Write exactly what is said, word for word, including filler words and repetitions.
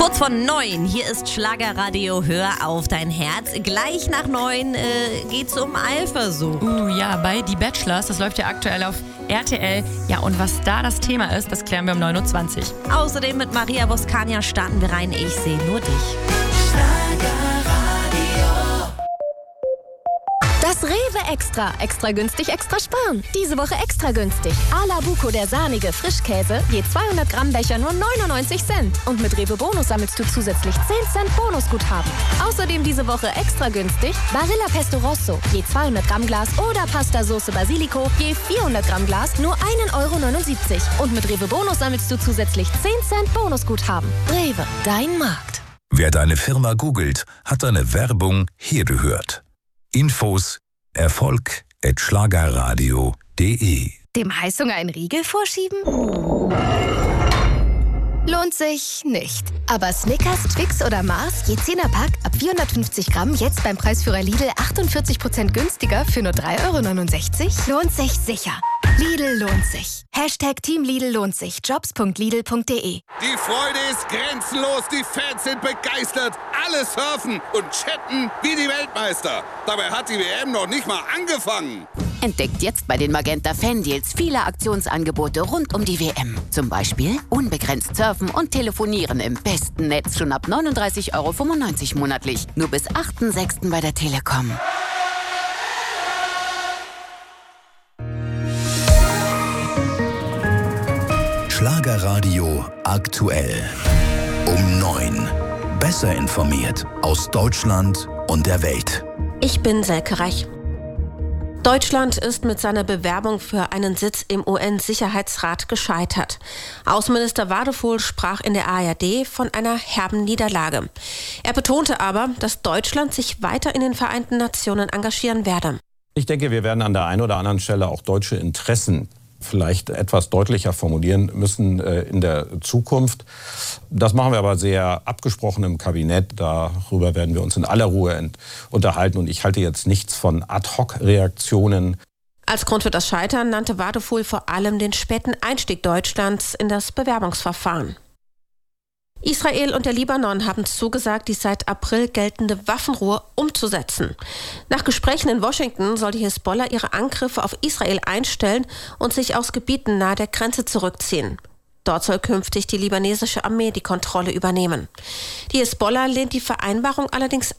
Kurz vor neun, hier ist Schlagerradio, hör auf dein Herz. Gleich nach neun äh, geht's um Eifersucht. Uh, ja, bei Die Bachelors, das läuft ja aktuell auf R T L. Ja, und was da das Thema ist, das klären wir um neun Uhr zwanzig. Außerdem mit Maria Voskania starten wir rein, ich sehe nur dich. Das Rewe Extra. Extra günstig, extra sparen. Diese Woche extra günstig. A-la Buco, der sahnige Frischkäse, je zweihundert Gramm Becher nur neunundneunzig Cent. Und mit Rewe Bonus sammelst du zusätzlich zehn Cent Bonusguthaben. Außerdem diese Woche extra günstig Barilla Pesto Rosso, je zweihundert Gramm Glas oder Pasta Sauce Basilico, je vierhundert Gramm Glas nur ein Euro neunundsiebzig. Und mit Rewe Bonus sammelst du zusätzlich zehn Cent Bonusguthaben. Rewe, dein Markt. Wer deine Firma googelt, hat deine Werbung hier gehört. Infos Erfolg at schlagerradio punkt de. Dem Heißhunger einen Riegel vorschieben? Lohnt sich nicht. Aber Snickers, Twix oder Mars, je zehner Pack, ab vierhundertfünfzig Gramm, jetzt beim Preisführer Lidl achtundvierzig Prozent günstiger für nur drei Euro neunundsechzig? Lohnt sich sicher. Lidl lohnt sich. Hashtag Team Lidl lohnt sich. Jobs punkt lidl punkt de. Die Freude ist grenzenlos, die Fans sind begeistert. Alle surfen und chatten wie die Weltmeister. Dabei hat die W M noch nicht mal angefangen. Entdeckt jetzt bei den Magenta Fan-Deals viele Aktionsangebote rund um die W M. Zum Beispiel unbegrenzt surfen und telefonieren im besten Netz schon ab neununddreißig Euro fünfundneunzig monatlich. Nur bis achten sechsten bei der Telekom. Schlagerradio aktuell. Um neun. Besser informiert aus Deutschland und der Welt. Ich bin Selke Reich. Deutschland ist mit seiner Bewerbung für einen Sitz im U N-Sicherheitsrat gescheitert. Außenminister Wadefuhl sprach in der A R D von einer herben Niederlage. Er betonte aber, dass Deutschland sich weiter in den Vereinten Nationen engagieren werde. Ich denke, wir werden an der einen oder anderen Stelle auch deutsche Interessen vielleicht etwas deutlicher formulieren müssen äh, in der Zukunft. Das machen wir aber sehr abgesprochen im Kabinett. Darüber werden wir uns in aller Ruhe ent- unterhalten. Und ich halte jetzt nichts von Ad-hoc-Reaktionen. Als Grund für das Scheitern nannte Wadefuhl vor allem den späten Einstieg Deutschlands in das Bewerbungsverfahren. Israel und der Libanon haben zugesagt, die seit April geltende Waffenruhe umzusetzen. Nach Gesprächen in Washington soll die Hisbollah ihre Angriffe auf Israel einstellen und sich aus Gebieten nahe der Grenze zurückziehen. Dort soll künftig die libanesische Armee die Kontrolle übernehmen. Die Hisbollah lehnt die Vereinbarung allerdings